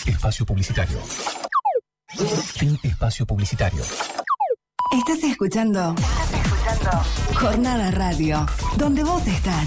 Espacio publicitario. Fin espacio publicitario. Estás escuchando Jornada Radio, donde vos estás.